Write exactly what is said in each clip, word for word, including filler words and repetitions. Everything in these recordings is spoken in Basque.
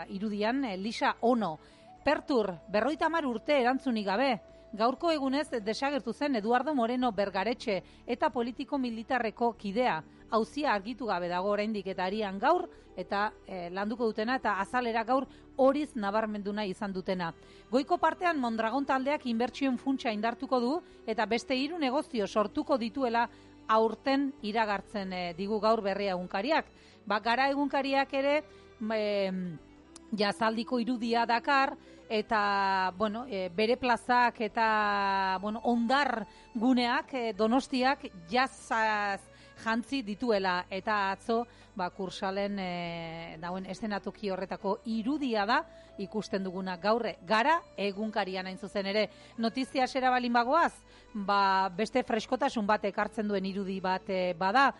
irudian, Lisa Ono. Pertur, berroita hamar urte erantzunik gabe. Gaurko egunez desagertu zen Eduardo Moreno Bergaretxe eta politiko militarreko kidea. Auzia argitu gabe dago oraindik eta arian gaur eta e, landuko dutena eta azalera gaur horiz nabarmenduna izan dutena. Goiko partean Mondragon taldeak inbertsioen funtsa indartuko du eta beste hiru negozio sortuko dituela aurten iragartzen e, digu gaur Berria egunkariak. Ba, Gara egunkariak ere e, jazaldiko irudia dakar eta bueno, e, bere plazak eta bueno, ondar guneak e, Donostiak jazaz jantzi dituela eta atzo ba, Kursalen e, dauen eszenatoki horretako irudia da ikusten duguna gaurre. Gara egunkarian hain zuzen ere notizia sera balin bagoaz, ba, beste freskotasun bat ekartzen duen irudi bat e, bada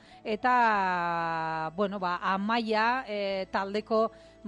eta bueno, ba, Amaia e, taldeko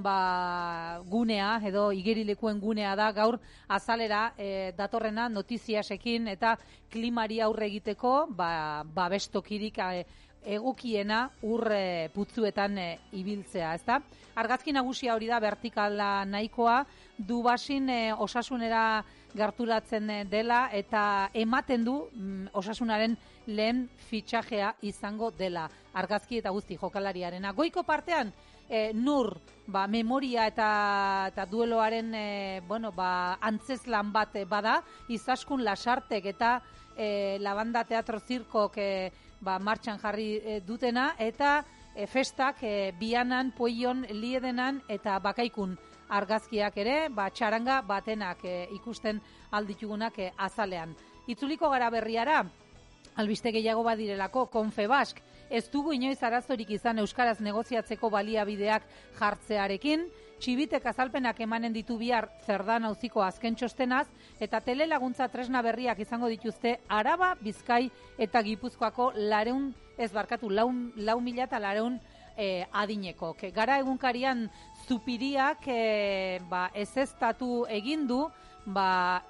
ba, gunea edo igerilekuen gunea da gaur azalera e, datorrena notiziasekin eta klimari aurre egiteko ba, babestokirik e, egokiena urre putzuetan e, ibiltzea, ezta? Argazki nagusia hori da vertikala nahikoa, Dubasin e, osasunera gerturatzen dela eta ematen du mm, osasunaren lehen fitxajea izango dela. Argazki eta guzti jokalariarena. Goiko partean e, nur ba, memoria eta, eta dueloaren e, bueno, ba, antzeslan bat bada, Izaskun Lasartek eta e, Labanda Teatro Zirkok e, ba, martxan jarri e, dutena eta e, festak e, Bianan, Pueion, Liedenan eta Bakaikun argazkiak ere, ba, txaranga batenak e, ikusten alditugunak e, azalean. Itzuliko gara Berriara, albiste gehiago badirelako, Confebask, ez dugu inoiz arazorik izan euskaraz negoziatzeko baliabideak jartzearekin, Txibitek azalpenak emanen ditu bihar Zerdan auziko azken txostenaz, eta telelaguntza tresna berriak izango dituzte Araba, Bizkai eta Gipuzkoako lareun, ez barkatu, lau, lau mila eta lareun e, adineko. Gara egunkarian Zupiriak e, ba, ezeztatu egin du, ba,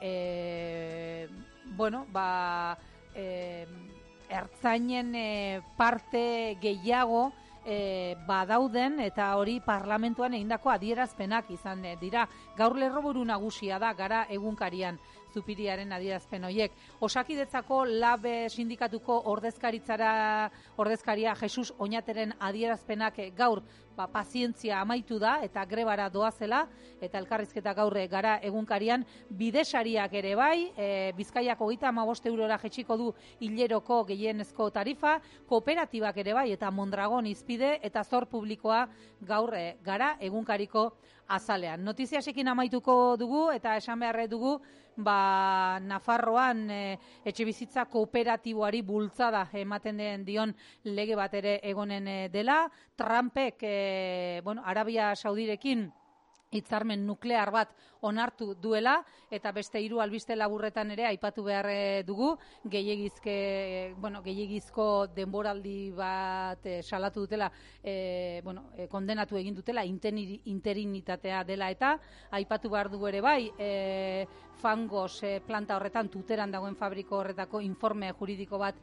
e, bueno, ba, e, ertzainen e, parte gehiago E, badauden eta hori parlamentuan egindako adierazpenak izan e, dira. Gaur lerroburu nagusia da Gara egunkarian Zupiriaren adierazpen horiek. Osakidetzako Labe sindikatuko ordezkaritzara ordezkaria Jesus Oñateren adierazpenak e, gaur ba, pazientzia amaitu da eta grebara doazela eta elkarrizketa gaur Gara egunkarian bidesariak ere bai, e, Bizkaiako hogeita hamabost eurora jetxiko du hileroko gehienezko tarifa, kooperatibak ere bai eta Mondragon izpide eta zor publikoa gaur e, Gara egunkariko azalean. Notiziasekin amaituko dugu eta esan beharre dugu ba, Nafarroan e, etxebizitza kooperatiboari bultzada ematen den dion lege bat ere egonen e, dela. Trumpek e, bueno, Arabia Saudirekin hitzarmen nuklear bat onartu duela eta beste hiru albiste laburretan ere aipatu behar dugu gehiegizke, bueno, gehiegizko denboraldi bat e, salatu dutela, e, bueno, e, kondenatu egin dutela interinitatea dela eta aipatu behar dugu ere bai e, Fangos e, planta horretan tuteran dagoen fabriko horretako informe juridiko bat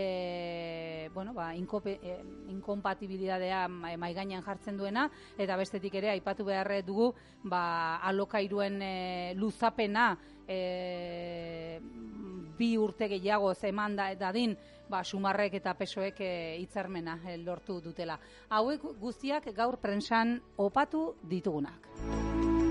e, bueno, ba, inkope, e, inkompatibilidadea maigainan jartzen duena eta bestetik ere aipatu behar dugu ba, alokairuen e, luzapena e, bi urte gehiago zeman da dadin ba, Sumarrek eta Pesoek hitzarmena e, lortu dutela. Hauek guztiak gaur prentsan opatu ditugunak.